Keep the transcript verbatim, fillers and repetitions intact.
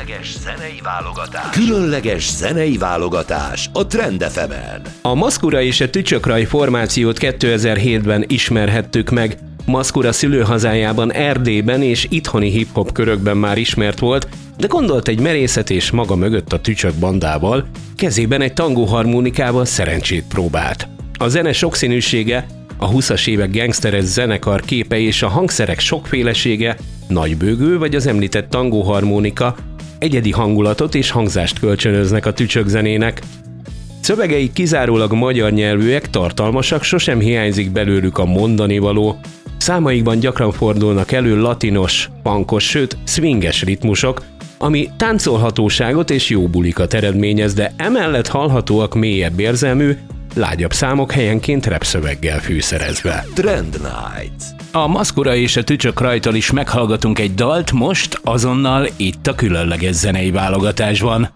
Különleges zenei válogatás. Különleges zenei válogatás a Trend ef emen. A Maszkura és a Tücsök-Raj formációt kétezer-hétben ismerhettük meg. Maszkura szülőhazájában, Erdélyben és itthoni hip-hop körökben már ismert volt, de gondolt egy merészet és maga mögött a Tücsök bandával, kezében egy tangóharmonikával szerencsét próbált. A zene sokszínűsége, a húszas évek gangsteres zenekar képe és a hangszerek sokfélesége, nagybőgő vagy az említett tangóharmonika egyedi hangulatot és hangzást kölcsönöznek a Tücsök zenének. Szövegei kizárólag magyar nyelvűek, tartalmasak, sosem hiányzik belőlük a mondanivaló. Számaikban gyakran fordulnak elő latinos, punkos, sőt swinges ritmusok, ami táncolhatóságot és jó bulikat eredményez, de emellett hallhatóak mélyebb érzelmű, lágyabb számok helyenként rapszöveggel fűszerezve. Trend Night. A Maszkura és a Tücsök-Rajtól is meghallgatunk egy dalt, most azonnal itt a különleges zenei válogatásban.